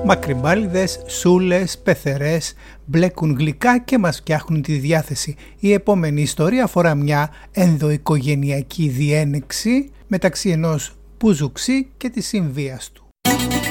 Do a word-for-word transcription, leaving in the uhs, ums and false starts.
Μακρυμπάλιδες, σούλες, πεθερές μπλέκουν γλυκά και μας φτιάχνουν τη διάθεση. Η επόμενη ιστορία αφορά μια ενδοοικογενειακή διένεξη μεταξύ ενός μπουζουξή και της συμβίας του.